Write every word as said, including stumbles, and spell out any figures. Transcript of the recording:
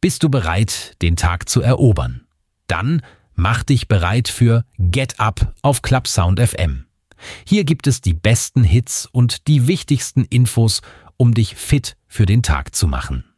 Bist du bereit, den Tag zu erobern? Dann mach dich bereit für Get Up auf Clubsound F M. Hier gibt es die besten Hits und die wichtigsten Infos, um dich fit für den Tag zu machen.